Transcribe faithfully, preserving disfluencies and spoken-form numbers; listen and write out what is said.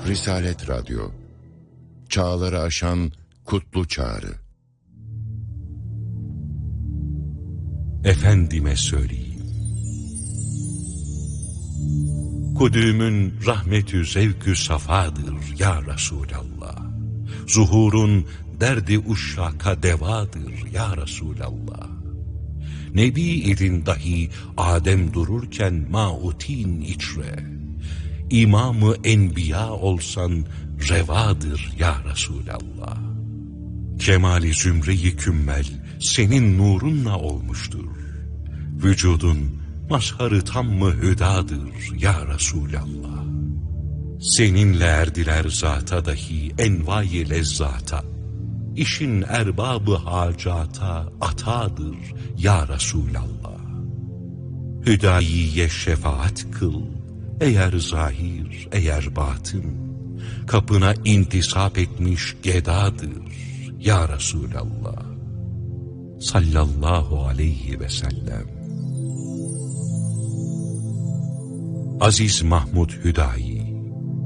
Risalet Radyo, çağları aşan kutlu çağrı. Efendime söyleyeyim. Kudümün rahmetü zevkü safadır ya Resulallah. Zuhurun derdi uşşaka devadır ya Resulallah. Nebi idin dahi Adem dururken mautin içre. İmamı enbiya olsan revadır ya Resulallah. Kemali zümre-i kümmel senin nurunla olmuştur. Vücudun mazharı tam-mı hüdadır ya Resulallah. Seninle erdiler zata dahi envai lezzata. İşin erbabı hacata atadır ya Resulallah. Hüdayiye şefaat kıl, eğer zahir, eğer batın. Kapına intisap etmiş gedadır ya Resulallah. Sallallahu aleyhi ve sellem. Aziz Mahmud Hüdayi,